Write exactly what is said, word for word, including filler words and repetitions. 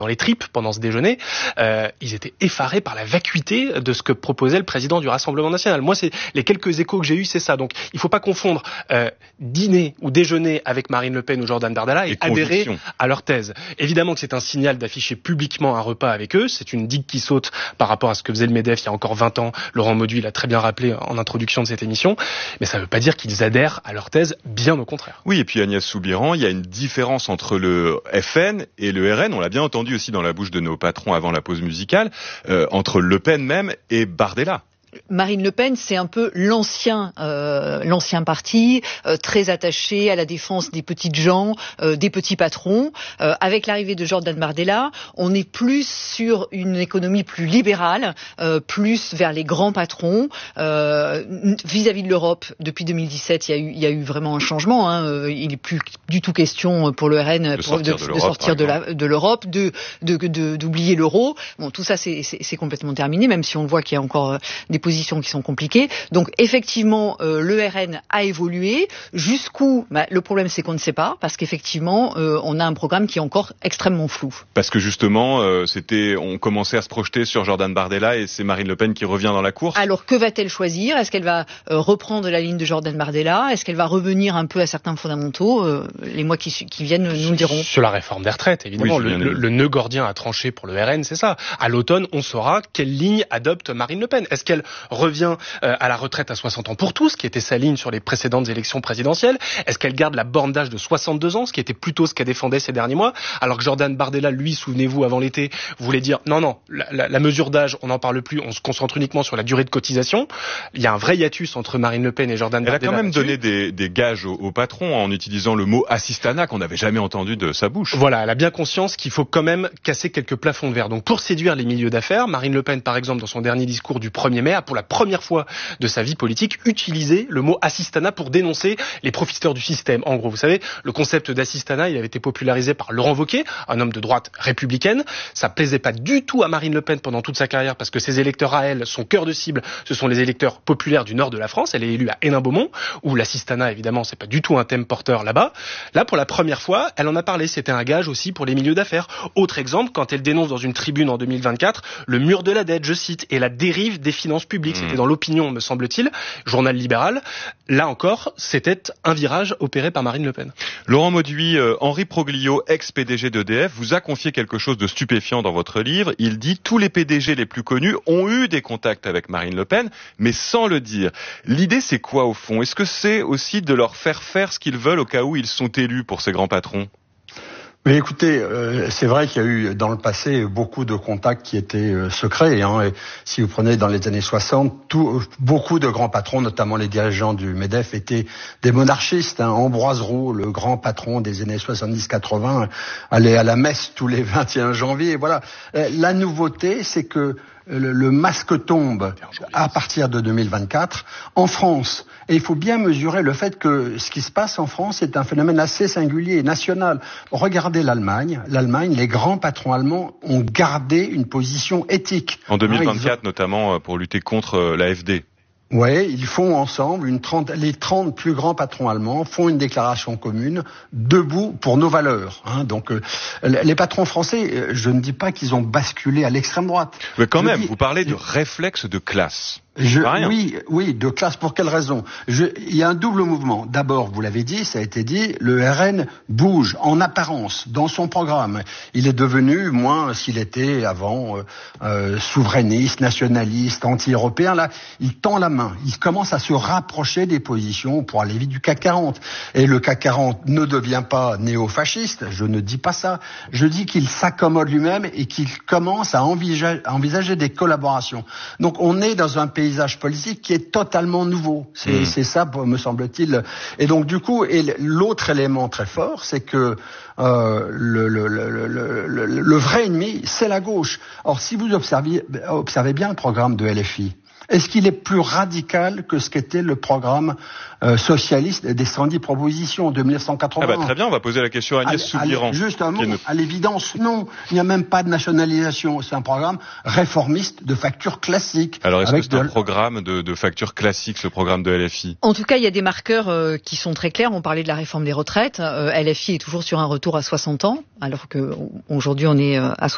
dans les tripes pendant ce déjeuner. Euh, ils étaient effarés par la vacuité de ce que proposait le président du Rassemblement national. Moi, c'est les quelques échos que j'ai eus, c'est ça. Donc, il faut pas confondre euh, dîner ou déjeuner avec Marine Le Pen ou Jordan Bardella et, et adhérer à leur thèse. Évidemment que c'est un signal d'afficher publiquement un repas avec eux. C'est une digue qui saute par rapport à ce que faisait le MEDEF il y a encore vingt ans. Laurent Mauduit l'a très bien rappelé en introduction de cette émission. Mais ça ne veut pas dire qu'ils adhèrent à leur thèse, bien au contraire. Oui, et puis Agnès Soubiran, il y a une différence entre le F N et le R N. On l'a bien entendu aussi dans la bouche de nos patrons avant la pause musicale, euh, entre Le Pen même et Bardella. Marine Le Pen, c'est un peu l'ancien, euh, l'ancien parti, euh, très attaché à la défense des petites gens, euh, des petits patrons. Euh, avec l'arrivée de Jordan Bardella, on est plus sur une économie plus libérale, euh, plus vers les grands patrons. Euh, vis-à-vis de l'Europe, depuis deux mille dix-sept, il y a eu, il y a eu vraiment un changement. Hein. Il n'est plus du tout question pour le R N de pour, sortir de, de, de sortir de, la, de l'Europe, de, de, de, d'oublier l'euro. Bon, tout ça, c'est, c'est, c'est complètement terminé, même si on voit qu'il y a encore des positions qui sont compliquées. Donc effectivement, euh, le R N a évolué. Jusqu'où bah, le problème, c'est qu'on ne sait pas, parce qu'effectivement, euh, on a un programme qui est encore extrêmement flou. Parce que justement, euh, c'était, on commençait à se projeter sur Jordan Bardella et c'est Marine Le Pen qui revient dans la course. Alors que va-t-elle choisir ? Est-ce qu'elle va euh, reprendre la ligne de Jordan Bardella ? Est-ce qu'elle va revenir un peu à certains fondamentaux ? euh, Les mois qui, qui viennent nous le diront. Sur la réforme des retraites, évidemment. Oui, le, le, le nœud gordien à trancher pour le R N, c'est ça. À l'automne, on saura quelle ligne adopte Marine Le Pen. Est-ce qu'elle revient euh, à la retraite à soixante ans pour tous, qui était sa ligne sur les précédentes élections présidentielles? Est-ce qu'elle garde la borne d'âge de soixante-deux ans, ce qui était plutôt ce qu'elle défendait ces derniers mois? Alors que Jordan Bardella, lui, souvenez-vous, avant l'été, voulait dire non, non, la, la, la mesure d'âge, on n'en parle plus, on se concentre uniquement sur la durée de cotisation. Il y a un vrai hiatus entre Marine Le Pen et Jordan Elle Bardella. Elle a quand même donné des, des gages au, au patron en utilisant le mot assistanat qu'on n'avait jamais entendu de sa bouche. Voilà, elle a bien conscience qu'il faut quand même casser quelques plafonds de verre. Donc pour séduire les milieux d'affaires, Marine Le Pen, par exemple, dans son dernier discours du premier mai, a pour la première fois de sa vie politique utilisé le mot assistanat pour dénoncer les profiteurs du système. En gros, vous savez, le concept d'assistanat, il avait été popularisé par Laurent Wauquiez, un homme de droite républicaine. Ça plaisait pas du tout à Marine Le Pen pendant toute sa carrière parce que ses électeurs à elle, son cœur de cible, ce sont les électeurs populaires du nord de la France. Elle est élue à Hénin-Beaumont, où l'assistanat, évidemment, c'est pas du tout un thème porteur là-bas. Là, pour la première fois, elle en a parlé. C'était un gage aussi pour les milieux d'affaires. Autre exemple, quand elle dénonce dans une tribune en deux mille vingt-quatre le mur de la dette, je cite, et la dérive des finances publiques. Mmh. C'était dans l'Opinion, me semble-t-il, journal libéral. Là encore, c'était un virage opéré par Marine Le Pen. Laurent Mauduit, euh, Henri Proglio, ex-P D G d'E D F, vous a confié quelque chose de stupéfiant dans votre livre. Il dit « Tous les P D G les plus connus ont eu des contacts avec Marine Le Pen, mais sans le dire ». L'idée, c'est quoi au fond ? Est-ce que c'est aussi de leur faire faire ce qu'ils veulent au cas où ils sont élus pour ces grands patrons ? Mais écoutez, euh, c'est vrai qu'il y a eu dans le passé beaucoup de contacts qui étaient euh, secrets. Hein, et si vous prenez dans les années soixante, tout, beaucoup de grands patrons, notamment les dirigeants du MEDEF, étaient des monarchistes. Hein. Ambroise Roux, le grand patron des années soixante-dix quatre-vingts, allait à la messe tous les vingt et un janvier. Et voilà. La nouveauté, c'est que le, le masque tombe à partir de deux mille vingt-quatre en France. Et il faut bien mesurer le fait que ce qui se passe en France est un phénomène assez singulier et national. Regardez l'Allemagne. L'Allemagne, les grands patrons allemands ont gardé une position éthique. En deux mille vingt-quatre, ont... notamment pour lutter contre l'A F D. Oui, ils font ensemble, une trente, les trente plus grands patrons allemands font une déclaration commune, debout pour nos valeurs. Hein, donc, euh, les patrons français, je ne dis pas qu'ils ont basculé à l'extrême droite. Mais quand je même, dis, vous parlez de réflexe de classe. Je, oui, oui, de classe. Pour quelle raison ? Je, il y a un double mouvement. D'abord, vous l'avez dit, ça a été dit, le R N bouge en apparence dans son programme. Il est devenu moins s'il était avant euh, euh, souverainiste, nationaliste, anti-européen. Là, il tend la main. Il commence à se rapprocher des positions pour aller vite du C A C quarante. Et le C A C quarante ne devient pas néo-fasciste. Je ne dis pas ça. Je dis qu'il s'accommode lui-même et qu'il commence à envisager, à envisager des collaborations. Donc, on est dans un pays paysage politique qui est totalement nouveau. C'est, mmh. c'est ça, me semble-t-il. Et donc, du coup, et l'autre élément très fort, c'est que euh, le, le, le, le, le, le vrai ennemi, c'est la gauche. Or, si vous observez, observez bien le programme de L F I, est-ce qu'il est plus radical que ce qu'était le programme euh, socialiste des cent dix propositions de mille neuf cent quatre-vingts? Ah bah très bien, on va poser la question à Agnès Soubiran. Juste un mot, à l'évidence, non. Il n'y a même pas de nationalisation. C'est un programme réformiste de facture classique. Alors est-ce que c'est de... un programme de, de facture classique, ce programme de L F I? En tout cas, il y a des marqueurs euh, qui sont très clairs. On parlait de la réforme des retraites. Euh, L F I est toujours sur un retour à soixante ans, alors qu'aujourd'hui on est euh, à